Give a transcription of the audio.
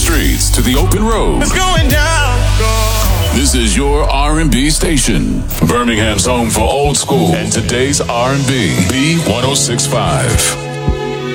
streets to the open road. It's going down. This is your R&B station, Birmingham's home for old school and today's R&B. B1065.